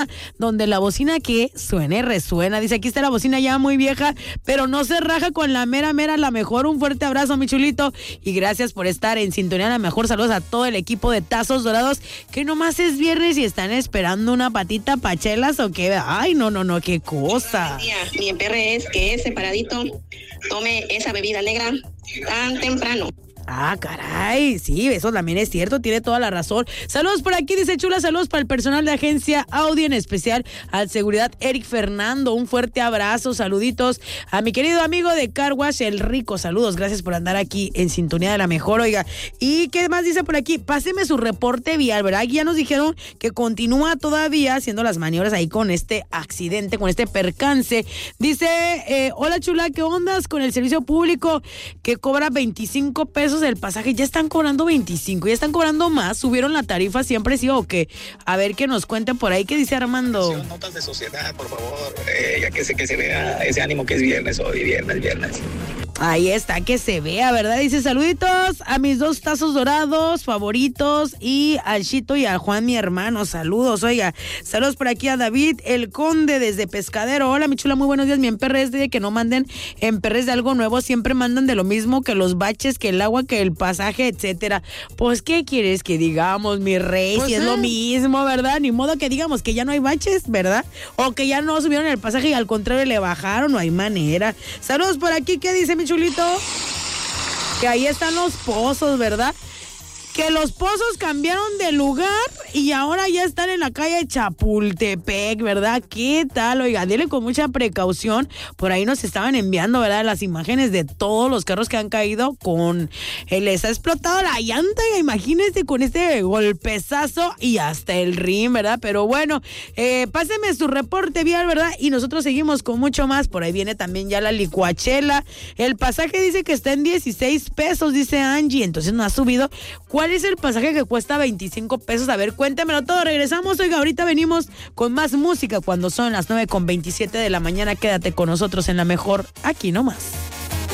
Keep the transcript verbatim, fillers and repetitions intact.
donde la bocina que suena y resuena. Dice, aquí está la bocina ya muy vieja, pero no se raja con la mera, mera, la mejor. Un fuerte abrazo, mi chulito, y gracias por estar en sintonía. La mejor, saludos a todo el equipo de Tazos Dorados, que nomás es viernes y están esperando una patita pachelas o qué. Ay, no, no, no, qué cosa. Mi emperre es que ese paradito tome esa bebida negra tan temprano. Ah, caray, sí, eso también es cierto, tiene toda la razón. Saludos por aquí, dice Chula, saludos para el personal de agencia Audi, en especial al seguridad Eric Fernando, un fuerte abrazo, saluditos a mi querido amigo de Car Wash, el Rico, saludos, gracias por andar aquí en sintonía de la mejor, oiga. ¿Y qué más dice por aquí? Páseme su reporte vial, ¿verdad? Aquí ya nos dijeron que continúa todavía haciendo las maniobras ahí con este accidente, con este percance. Dice, eh, hola Chula, ¿qué ondas con el servicio público que cobra veinticinco pesos el pasaje? Ya están cobrando veinticinco, ya están cobrando más, subieron la tarifa, siempre sí o qué. A ver que nos cuenten por ahí, ¿qué dice Armando? Notas de sociedad, por favor, eh, ya que sé que se vea ese ánimo que es viernes hoy, viernes, viernes. Ahí está, que se vea, ¿verdad? Dice, saluditos a mis dos tazos dorados favoritos y al Chito y al Juan, mi hermano, saludos, oiga, saludos por aquí a David, el Conde desde Pescadero. Hola, mi chula, muy buenos días, mi emperres, de que no manden emperres de algo nuevo, siempre mandan de lo mismo, que los baches, que el agua, que el pasaje, etcétera. Pues, ¿qué quieres que digamos, mi rey? Pues si es eh. lo mismo, ¿verdad? Ni modo que digamos que ya no hay baches, ¿verdad? O que ya no subieron el pasaje y al contrario le bajaron, no hay manera. Saludos por aquí, ¿qué dice mi chulito? Que ahí están los pozos, ¿verdad? Que los pozos cambiaron de lugar y ahora ya están en la calle Chapultepec, ¿verdad? ¿Qué tal? Oiga, dile con mucha precaución. Por ahí nos estaban enviando, ¿verdad? Las imágenes de todos los carros que han caído con... Eh, les ha explotado la llanta, imagínense, con este golpezazo y hasta el rim, ¿verdad? Pero bueno, eh, páseme su reporte vial, ¿verdad? Y nosotros seguimos con mucho más. Por ahí viene también ya la licuachela. El pasaje dice que está en dieciséis pesos, dice Angie. Entonces no ha subido. ¿Cuál es el pasaje que cuesta veinticinco pesos? A ver, cuéntemelo todo. Regresamos, oiga, ahorita venimos con más música cuando son las nueve con veintisiete de la mañana. Quédate con nosotros en la mejor, aquí nomás.